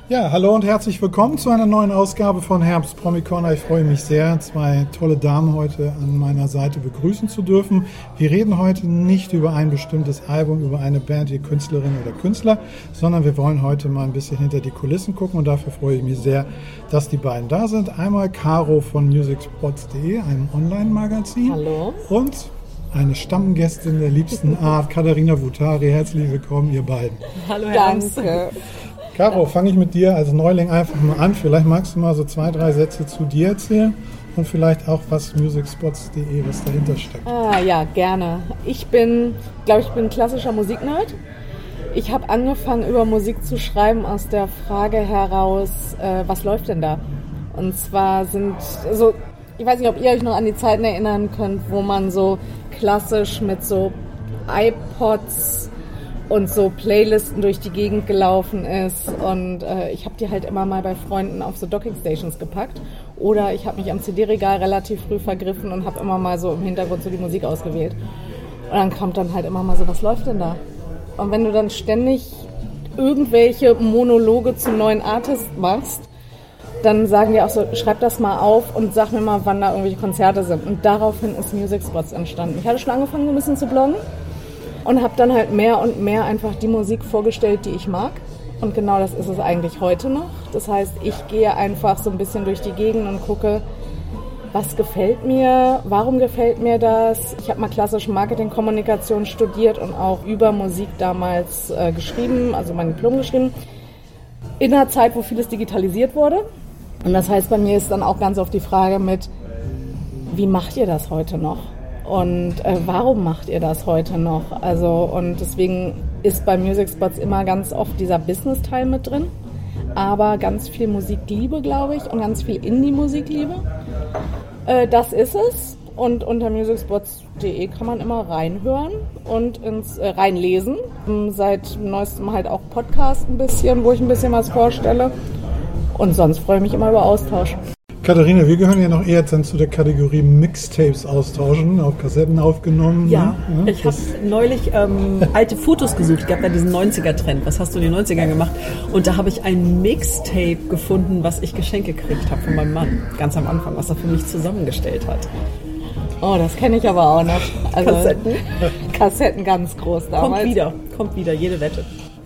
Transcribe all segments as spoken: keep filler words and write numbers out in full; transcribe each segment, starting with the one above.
Ja, hallo und herzlich willkommen zu einer neuen Ausgabe von Herbst Promi Corner. Ich freue mich sehr, zwei tolle Damen heute an meiner Seite begrüßen zu dürfen. Wir reden heute nicht über ein bestimmtes Album, über eine Band, die Künstlerin oder Künstler, sondern wir wollen heute mal ein bisschen hinter die Kulissen gucken und dafür freue ich mich sehr, dass die beiden da sind. Einmal Caro von music spots punkt de, einem Online-Magazin. Hallo. Und eine Stammgästin der liebsten Art, Katharina Vutari. Herzlich willkommen, ihr beiden. Hallo, danke. Caro, fange ich mit dir als Neuling einfach mal an. Vielleicht magst du mal so zwei, drei Sätze zu dir erzählen und vielleicht auch, was music spots punkt de, was dahinter steckt. Ah, ja, gerne. Ich bin, glaube ich, bin ein klassischer Musiknerd. Ich habe angefangen, über Musik zu schreiben aus der Frage heraus, äh, was läuft denn da? Und zwar sind, also, ich weiß nicht, ob ihr euch noch an die Zeiten erinnern könnt, wo man so klassisch mit so iPods und so Playlisten durch die Gegend gelaufen ist und äh, ich habe die halt immer mal bei Freunden auf so Docking-Stations gepackt oder ich habe mich am C D-Regal relativ früh vergriffen und habe immer mal so im Hintergrund so die Musik ausgewählt und dann kommt dann halt immer mal so, was läuft denn da? Und wenn du dann ständig irgendwelche Monologe zu neuen Artists machst, dann sagen die auch so, schreib das mal auf und sag mir mal, wann da irgendwelche Konzerte sind. Und daraufhin ist music spots entstanden. Ich hatte schon angefangen, so ein bisschen zu bloggen. Und habe dann halt mehr und mehr einfach die Musik vorgestellt, die ich mag. Und genau das ist es eigentlich heute noch. Das heißt, ich gehe einfach so ein bisschen durch die Gegend und gucke, was gefällt mir, warum gefällt mir das. Ich habe mal klassische Marketing-Kommunikation studiert und auch über Musik damals äh, geschrieben, also mein Diplom geschrieben. In einer Zeit, wo vieles digitalisiert wurde. Und das heißt, bei mir ist dann auch ganz oft die Frage mit, wie macht ihr das heute noch? Und äh, warum macht ihr das heute noch? Also, und deswegen ist bei music spots immer ganz oft dieser Business-Teil mit drin, aber ganz viel Musikliebe, glaube ich, und ganz viel Indie-Musikliebe. Äh, das ist es. Und unter music spots punkt de kann man immer reinhören und ins äh, reinlesen. Seit neuestem halt auch Podcast ein bisschen, wo ich ein bisschen was vorstelle. Und sonst freue ich mich immer über Austausch. Katharina, wir gehören ja noch eher dann zu der Kategorie Mixtapes austauschen, auf Kassetten aufgenommen. Ja, ne? Ich habe neulich ähm, alte Fotos gesucht. Es gab ja diesen neunziger-Trend. Was hast du in den neunzigern gemacht? Und da habe ich ein Mixtape gefunden, was ich geschenkt gekriegt habe von meinem Mann. Ganz am Anfang, was er für mich zusammengestellt hat. Oh, das kenne ich aber auch noch. Also, Kassetten. Kassetten ganz groß damals. Kommt wieder, kommt wieder, jede Wette.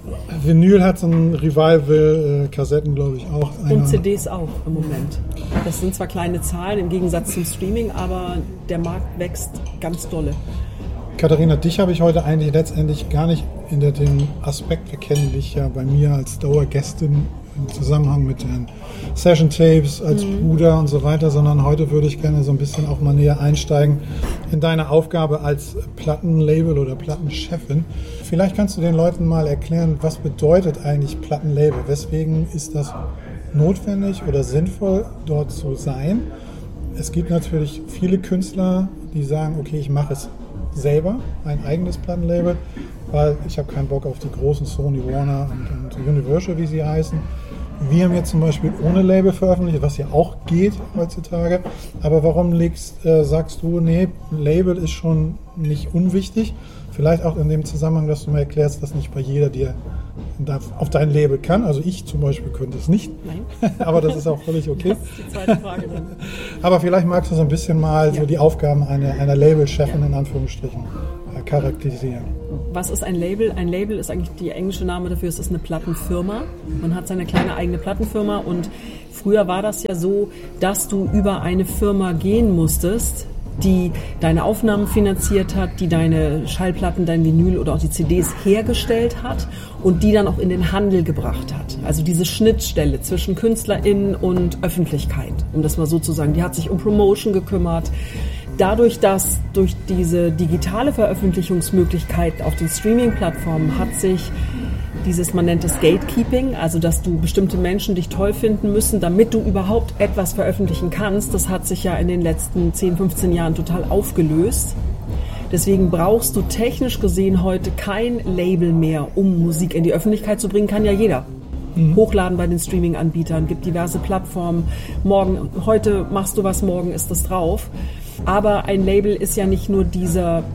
Vinyl hat so ein Revival, äh, Kassetten glaube ich auch. Und C Ds auch im Moment. Das sind zwar kleine Zahlen im Gegensatz zum Streaming, aber der Markt wächst ganz dolle. Katharina, dich habe ich heute eigentlich letztendlich gar nicht in der, dem Aspekt, wir kennen dich ja bei mir als Dauergästin im Zusammenhang mit den Session-Tapes als mhm. Bruder und so weiter, sondern heute würde ich gerne so ein bisschen auch mal näher einsteigen in deine Aufgabe als Plattenlabel oder Plattenchefin. Vielleicht kannst du den Leuten mal erklären, was bedeutet eigentlich Plattenlabel? Weswegen ist das notwendig oder sinnvoll, dort zu sein? Es gibt natürlich viele Künstler, die sagen, okay, ich mache es selber, ein eigenes Plattenlabel, weil ich habe keinen Bock auf die großen Sony, Warner und, und Universal, wie sie heißen. Wir haben jetzt zum Beispiel ohne Label veröffentlicht, was ja auch geht heutzutage. Aber warum legst, äh, sagst du, nee, Label ist schon nicht unwichtig? Vielleicht auch in dem Zusammenhang, dass du mir erklärst, dass nicht bei jeder dir auf dein Label kann. Also ich zum Beispiel könnte es nicht. Nein. Aber das ist auch völlig okay. Das ist die zweite Frage dann. Aber vielleicht magst du so ein bisschen mal ja. so die Aufgaben einer, einer Labelchefin ja. in Anführungsstrichen äh, charakterisieren. Was ist ein Label? Ein Label ist eigentlich der englische Name dafür, es ist eine Plattenfirma. Man hat seine kleine eigene Plattenfirma und früher war das ja so, dass du über eine Firma gehen musstest, die deine Aufnahmen finanziert hat, die deine Schallplatten, dein Vinyl oder auch die C Ds hergestellt hat und die dann auch in den Handel gebracht hat. Also diese Schnittstelle zwischen KünstlerInnen und Öffentlichkeit, um das mal so zu sagen. Die hat sich um Promotion gekümmert. Dadurch, dass durch diese digitale Veröffentlichungsmöglichkeit auf den Streaming-Plattformen hat sich dieses, man nennt es Gatekeeping, also dass du bestimmte Menschen dich toll finden müssen, damit du überhaupt etwas veröffentlichen kannst. Das hat sich ja in den letzten zehn, fünfzehn Jahren total aufgelöst. Deswegen brauchst du technisch gesehen heute kein Label mehr, um Musik in die Öffentlichkeit zu bringen, kann ja jeder. Mhm. Hochladen bei den Streaming-Anbietern, gibt diverse Plattformen. Morgen, heute machst du was, morgen ist das drauf. Aber ein Label ist ja nicht nur dieser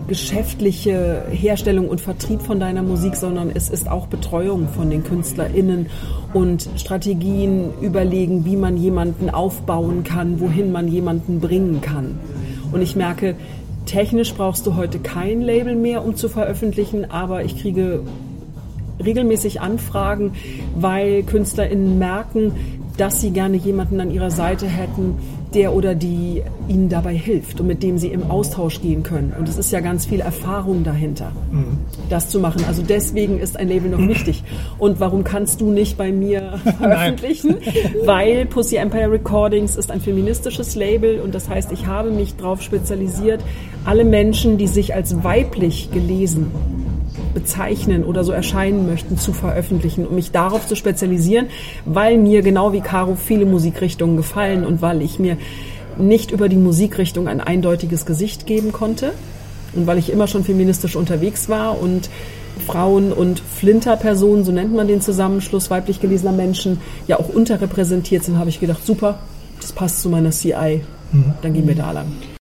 geschäftliche Herstellung und Vertrieb von deiner Musik, sondern es ist auch Betreuung von den KünstlerInnen und Strategien überlegen, wie man jemanden aufbauen kann, wohin man jemanden bringen kann. Und ich merke, technisch brauchst du heute kein Label mehr, um zu veröffentlichen, aber ich kriege regelmäßig Anfragen, weil KünstlerInnen merken, dass sie gerne jemanden an ihrer Seite hätten, der oder die ihnen dabei hilft und mit dem sie im Austausch gehen können. Und es ist ja ganz viel Erfahrung dahinter, mhm. das zu machen. Also deswegen ist ein Label noch wichtig. Und warum kannst du nicht bei mir veröffentlichen? Weil Pussy Empire Recordings ist ein feministisches Label und das heißt, ich habe mich darauf spezialisiert, alle Menschen, die sich als weiblich gelesen bezeichnen oder so erscheinen möchten, zu veröffentlichen, um mich darauf zu spezialisieren, weil mir genau wie Caro viele Musikrichtungen gefallen und weil ich mir nicht über die Musikrichtung ein eindeutiges Gesicht geben konnte und weil ich immer schon feministisch unterwegs war und Frauen- und Flinterpersonen, so nennt man den Zusammenschluss weiblich gelesener Menschen, ja auch unterrepräsentiert sind, habe ich gedacht, super, das passt zu meiner C I, dann gehen wir da lang.